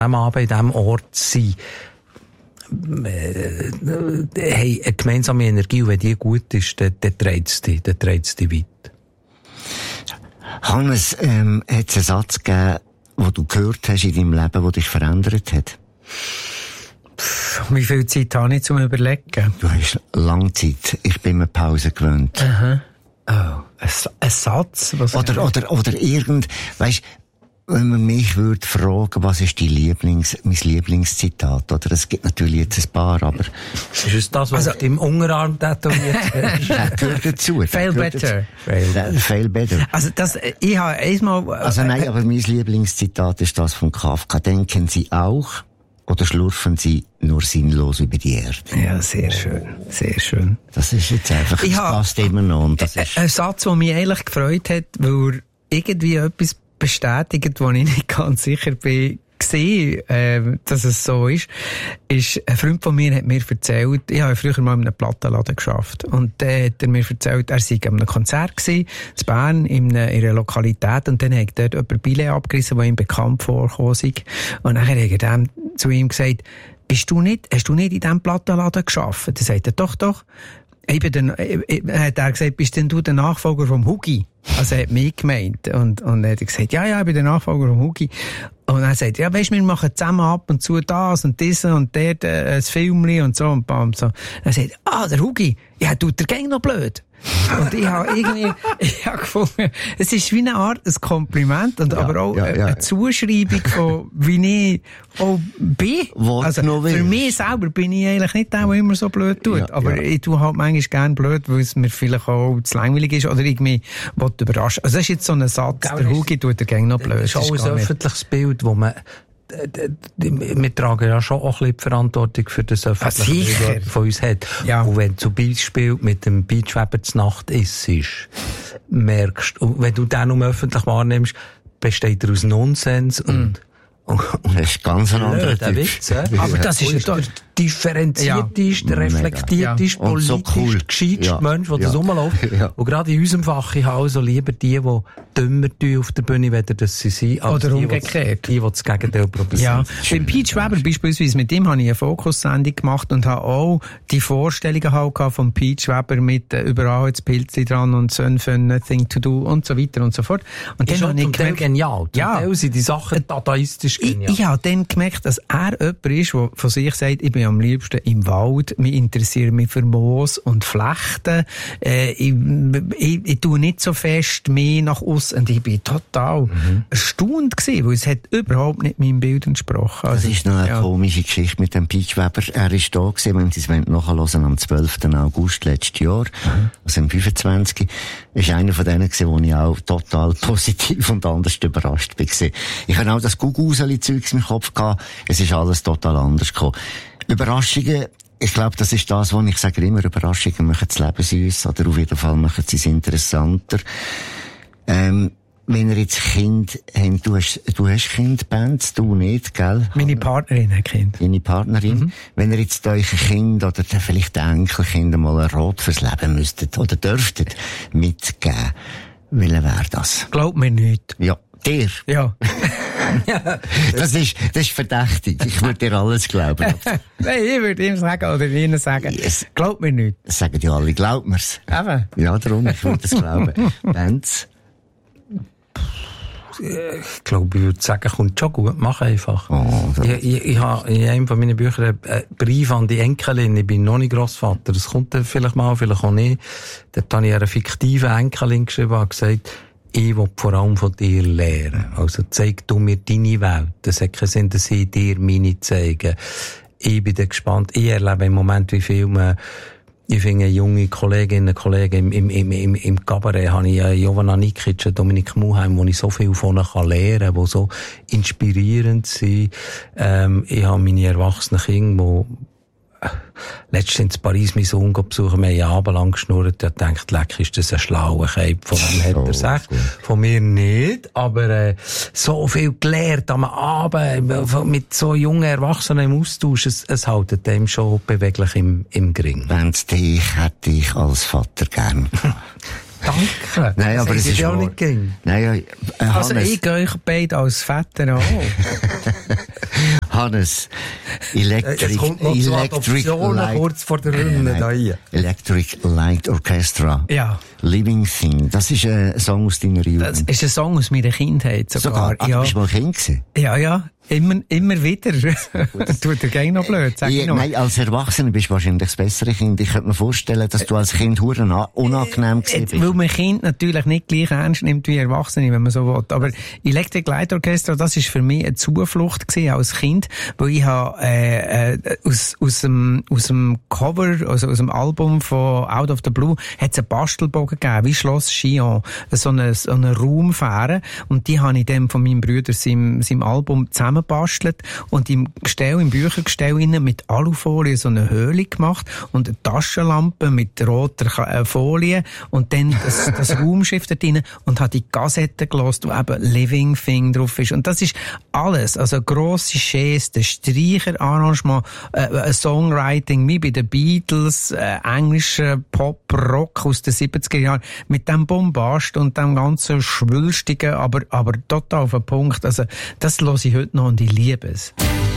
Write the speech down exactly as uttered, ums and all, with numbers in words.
am Abend in diesem Ort sein, äh, haben eine gemeinsame Energie, und wenn die gut ist, dann, dann trägt es dich, dann trägt es dich weit. Hannes, ähm, hat es einen Satz gegeben, den du gehört hast in deinem Leben, der dich verändert hat? Wie viel Zeit habe ich zum Überlegen? Du hast lange Zeit. Ich bin mir Pause gewöhnt. Aha. Oh, ein, ein Satz? Was oder, oder, oder irgend, weisst, wenn man mich würde fragen, was ist die Lieblings, mein Lieblingszitat, oder? Es gibt natürlich jetzt ein paar, aber... Ist es das, was also, im Unterarm tätowiert ist? Das gehört dazu. Fail better. Fail, fail better. Also das, ich habe einmal... Also nein, aber mein Lieblingszitat ist das von Kafka. Denken Sie auch, oder schlurfen Sie nur sinnlos über die Erde? Ja, sehr schön. Sehr schön. Das ist jetzt einfach, das passt immer noch. Und das ist ein Satz, der mich eigentlich gefreut hat, weil er irgendwie etwas bestätigt, wo ich nicht ganz sicher bin, gesehen, äh, dass es so ist, ist, ein Freund von mir hat mir erzählt, ich habe früher mal in einem Plattenladen geschafft, und dann hat er mir erzählt, er sei an einem Konzert gewesen, in Bern, in einer, in einer Lokalität, und dann hat dort jemand Billett abgerissen, der ihm bekannt vorgekommen ist, und dann hat er dann zu ihm gesagt, bist du nicht, hast du nicht in diesem Plattenladen geschafft? Dann sagt er, doch, doch. Ich bin dann, ich, hat er gesagt, bist denn du der Nachfolger vom Hugi? Also er hat mich gemeint. Und, und er hat gesagt, ja, ja, ich bin der Nachfolger vom Hugi. Und er sagt, ja, weisst, wir machen zusammen ab und zu das und das und dort äh, ein Filmli und so und bam, so. Er sagt, ah, der Hugi, ja, tut der Gang noch blöd. Und ich habe irgendwie, ich habe gefunden, es ist wie eine Art, ein Kompliment, und ja, aber auch ja, ja. eine Zuschreibung von, wie ich auch bin. Was also, für mich selber bin ich eigentlich nicht der, der immer so blöd tut. Ja, aber ja. ich tue halt manchmal gerne blöd, weil es mir vielleicht auch zu langweilig ist, oder ich mich überraschen. Also, das ist jetzt so ein Satz, ja, der Hugi tut der Gang noch blöd. Das ist auch ein öffentliches Bild, wo man, wir tragen ja schon auch ein bisschen die Verantwortung für das öffentliche Bild von uns hat. Ja. Und wenn zum Beispiel mit dem Beachweber zur Nacht isst, merkst du, wenn du den um öffentlich wahrnimmst, besteht er aus Nonsens und, mm. und, und das ist ganz ein anderer Typ. Witz, äh? Aber das ist der differenzierteste, ja. reflektierteste, ja. politisch so cool. gescheiteste ja. Mensch, der ja. das rumläuft. Ja. Und gerade in unserem Fach, ich habe also lieber die, die dümmer tun auf der Bühne, weder dass sie sind, als oder die, umgekehrt. Die, die das Gegenteil probieren. Ja. Beim Peach Weber beispielsweise, mit dem habe ich eine Fokussendung gemacht und habe auch die Vorstellungen halt von Peach Weber mit äh, überall jetzt Pilze dran und so ein Nothing to do und so weiter und so fort. Und dann habe ich gemerkt, genial. Zum ja. Teil sind die Sachen dadaistisch genial. Ich, ich habe dann gemerkt, dass er jemand ist, der von sich sagt, ich bin am liebsten im Wald, mich interessiert mich für Moos und Flechten, äh, ich, ich, ich tue nicht so fest mehr nach aussen, und ich bin total mhm. erstaunt gewesen, weil es hat überhaupt nicht meinem Bild entsprochen. Also, das ist noch eine ja. komische Geschichte mit dem Peach Weber. Er ist da gewesen, wenn Sie es nachhören, am zwölften August letztes Jahr, mhm. also am fünfundzwanzigsten ist einer von denen gewesen, wo ich auch total positiv und anders überrascht bin. Ich habe auch das Gugus-Zeug im Kopf gehabt, es ist alles total anders gekommen. Überraschungen, ich glaube, das ist das, was ich sage immer, Überraschungen machen das Leben süß, oder auf jeden Fall machen sie es interessanter. Ähm, wenn ihr jetzt Kind habt, du hast, du hast Kindbands, du nicht, gell? Meine Partnerin hat Kind. Deine Partnerin. Mhm. Wenn ihr jetzt euch ein Kind oder vielleicht ein Enkelkind mal ein Rat fürs Leben müsstet oder dürftet mitgeben, welcher wäre das? Glaub mir nicht. Ja. Dir? Ja. das ist, das ist verdächtig. Ich würde dir alles glauben. Nein, ich würde ihm sagen, oder ihnen sagen, yes. Glaub mir nicht. Das sagen ja alle, glaub mir's. Eben. Ja, darum, ich würde es glauben. Bands? Ich glaube, ich würde sagen, kommt schon gut, mach einfach. Oh, ich, ich, ich habe in einem von meinen Büchern einen Brief an die Enkelin, ich bin noch nicht Grossvater, das kommt dann vielleicht mal, vielleicht auch nicht. Dort habe ich einer fiktiven Enkelin geschrieben und gesagt, ich will vor allem von dir lernen. Also zeig du mir deine Welt. Das hat keinen Sinn, dass ich dir meine zeige. Ich bin da gespannt. Ich erlebe im Moment, wie viel man, ich finde, junge Kolleginnen und Kollegen im, im, im, im Cabaret habe ich Jovana Nikic, Dominik Muheim, wo ich so viel von ihnen kann lernen kann, die so inspirierend sind. Ähm, ich habe meine erwachsenen Kinder, die letztens in Paris meinen Sohn besuchen, wir haben ja abendlang geschnurrt, und gedacht, leck, ist das ein schlauer Cape, von dem hat er gesagt. Von mir nicht, aber äh, so viel gelernt am Abend, mit so jungen Erwachsenen im Austausch, es, es hält dem schon beweglich im, im Gring. Wenn's dich, hätte ich als Vater gern. Danke. Nein, aber es ist ja wahr. nicht ging. Nein, äh, Also Hannes, ich gehe euch beide als Väter an. Hannes, Electric, Es kommt noch zu Electric Adoptionen Light, kurz vor der Runde da hier. Electric Light Orchestra. Ja. Living Thing. Das ist ein Song aus deiner Jugend. Das ist ein Song aus meiner Kindheit sogar. Sogar. Ah, ja. du bist mal Kind gewesen. ja, ja. Immer, immer wieder. Tut er gleich noch blöd, sag ich Ich, noch. nein, als Erwachsener bist du wahrscheinlich das bessere Kind. Ich könnte mir vorstellen, dass du als Kind hure unangenehm gewesen Jetzt, bist. weil man Kind natürlich nicht gleich ernst nimmt wie Erwachsene, wenn man so will. Aber Electric Light Orchestra, das ist für mich eine Zuflucht gewesen als Kind, weil ich habe, äh, äh, aus, aus dem, aus dem Cover, also aus dem Album von Out of the Blue, hat es einen Bastelbogen gegeben, wie Schloss Chillon. So eine, so eine Raumfähre. Und die habe ich dann von meinem Bruder seinem, seinem Album zusammengebastelt und im Gestell, im Büchergestell innen mit Alufolie so eine Höhle gemacht und eine Taschenlampe mit roter Folie und dann das, das Raumschiff da drin und hat die Kassette gelost, wo eben Living Thing drauf ist. Und das ist alles, also grosse Gesten, Streicherarrangement, äh, ein Songwriting wie bei den Beatles, äh, englischer Pop, Rock aus den siebziger Jahren mit dem Bombast und dem ganzen Schwülstigen, aber, aber total auf den Punkt. Also das höre ich heute noch und ich liebe es.